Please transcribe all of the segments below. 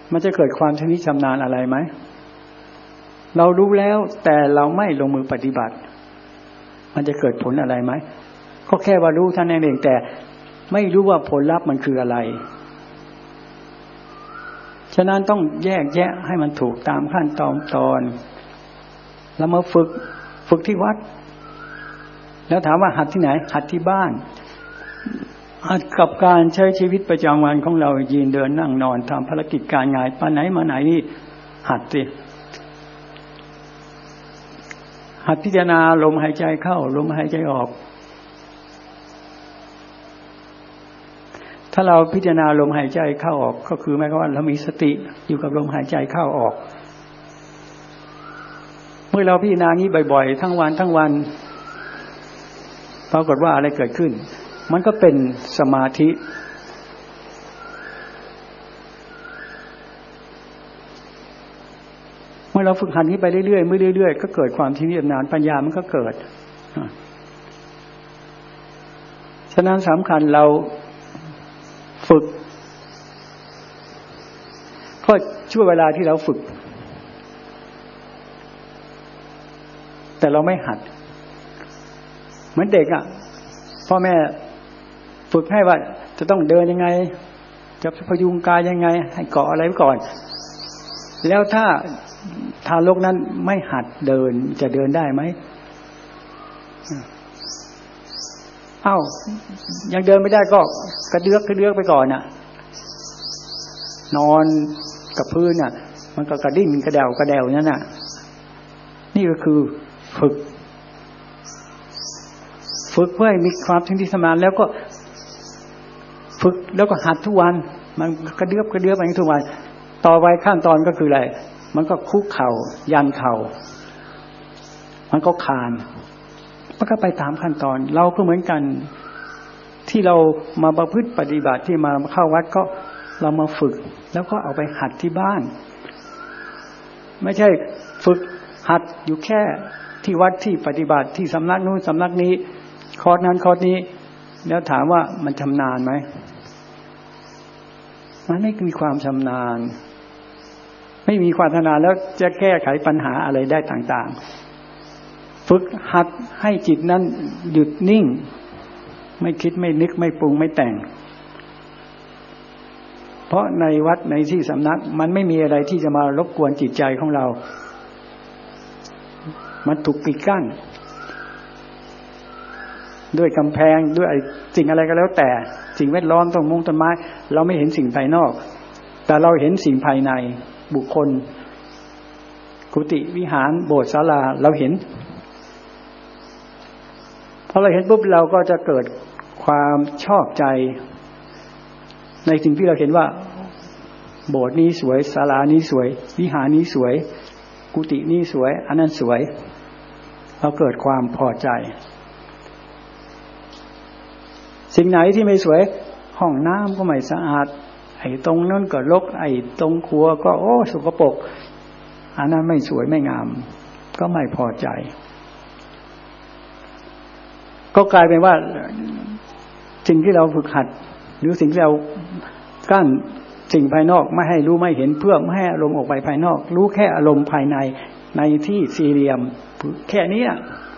มันจะเกิดความชำนิชำนาญอะไรไหมเรารู้แล้วแต่เราไม่ลงมือปฏิบัติมันจะเกิดผลอะไรไหมก็แค่ว่ารู้ท่านเองแต่ไม่รู้ว่าผลลัพธ์มันคืออะไรฉะนั้นต้องแยกแยะให้มันถูกตามขั้นตอนแล้วมาฝึกที่วัดแล้วถามว่าหัดที่ไหนหัดที่บ้านหัดกับการใช้ชีวิตประจำวันของเรายืนเดินนั่งนอนทำภารกิจการงานไปไหนมาไหนนี่หัดสิหัดพิจารณาลมหายใจเข้าลมหายใจออกถ้าเราพิจารณาลมหายใจเข้าออกก็คือหมายความว่าเรามีสติอยู่กับลมหายใจเข้าออกเมื่อเราพิจารณานี้บ่อยๆทั้งวันปรากฏว่าอะไรเกิดขึ้นมันก็เป็นสมาธิเมื่อเราฝึกหัดนี้ไปเรื่อยๆเรื่อยๆก็เกิดความชำนาญปัญญามันก็เกิดฉะนั้นสำคัญเราฝึกก็ช่วงเวลาที่เราฝึกแต่เราไม่หัดเหมือนเด็กอ่ะพ่อแม่ฝึกให้ว่าจะต้องเดินยังไงจะพยุงกายยังไงให้เกาะอะไรไว้ก่อนแล้วถ้าทารกนั้นไม่หัดเดินจะเดินได้ไหมยังเดินไม่ได้ก็กระเดือกไปก่อนน่ะนอนกับพื้นน่ะมันก็กระดิ้นกระเดวนั่นน่ะนี่ก็คือฝึกเพื่อให้มีความชำนิชำนาญแล้วก็ฝึกแล้วก็หัดทุกวันมันกระเดือกไปทุกวันต่อไปขั้นตอนก็คืออะไรมันก็คุกเข่ายันเข่ามันก็คานมันก็ไปตามขั้นตอนเราก็เหมือนกันที่เรามาประพฤติปฏิบัติที่มาเข้าวัดก็เรามาฝึกแล้วก็เอาไปหัดที่บ้านไม่ใช่ฝึกหัดอยู่แค่ที่วัดที่ปฏิบัติที่สำนักนู้นสำนักนี้คอร์สนั้นคอร์สนี้แล้วถามว่ามันชำนาญไหมมันไม่มีความชำนาญไม่มีความชำนาญแล้วจะแก้ไขปัญหาอะไรได้ต่างๆฝึกหัดให้จิตนั้นหยุดนิ่งไม่คิดไม่นึกไม่ปรุงไม่แต่งเพราะในวัดในที่สำนักมันไม่มีอะไรที่จะมารบกวนจิตใจของเรามันถูกปิดกั้นด้วยกำแพงด้วยสิ่งอะไรก็แล้วแต่สิ่งแวดล้อมต้นมงต้นไม้เราไม่เห็นสิ่งภายนอกแต่เราเห็นสิ่งภายในบุคคลกุฏิวิหารโบสถ์ศาลาเราเห็นพอเราเห็นปุ๊บเราก็จะเกิดความชอบใจในสิ่งที่เราเห็นว่าโบสถ์นี้สวยศาลานี้สวยวิหารนี้สวยกุฏินี้สวยอันนั้นสวยเราเกิดความพอใจสิ่งไหนที่ไม่สวยห้องน้ำก็ไม่สะอาดไอ้ตรงนั้นก็รกไอ้ตรงครัวก็สกปรกอันนั้นไม่สวยไม่งามก็ไม่พอใจก็กลายเป็นว่าสิ่งที่เราฝึกหัดหรือสิ่งที่เรากั้นสิ่งภายนอกไม่ให้รู้ไม่เห็นเพื่อไม่ให้อารมณ์ออกไปภายนอกรู้แค่อารมณ์ภายในในที่สี่เหลี่ยมแค่นี้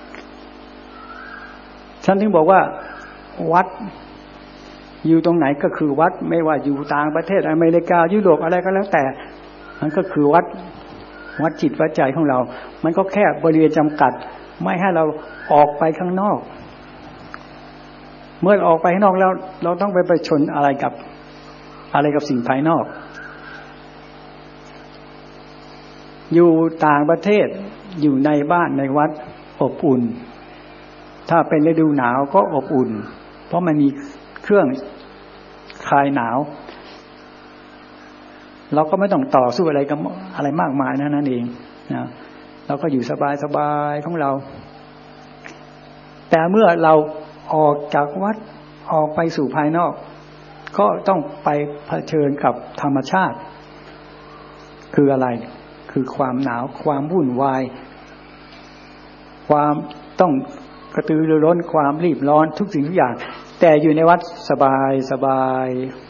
ฉันถึงบอกว่าวัดอยู่ตรงไหนก็คือวัดไม่ว่าอยู่ต่างประเทศอเมริกายุโรปอะไรก็แล้วแต่มันก็คือวัดจิตวัดใจของเรามันก็แค่บริเวณจำกัดไม่ให้เราออกไปข้างนอกเมื่อออกไปข้างนอกแล้วเราต้องไปประชนอะไรกับสิ่งภายนอกอยู่ต่างประเทศอยู่ในบ้านในวัดอบอุ่นถ้าเป็นฤดูหนาวก็อบอุ่นเพราะมันมีเครื่องคลายหนาวเราก็ไม่ต้องต่อสู้อะไรกับอะไรมากมายนั่นเองนะเราก็อยู่สบายๆของเราแต่เมื่อเราออกจากวัดออกไปสู่ภายนอกก็ต้องไปเผชิญกับธรรมชาติคืออะไรคือความหนาวความวุ่นวายความต้องกระตือรือร้นความรีบร้อนทุกสิ่งทุกอย่างแต่อยู่ในวัดสบาย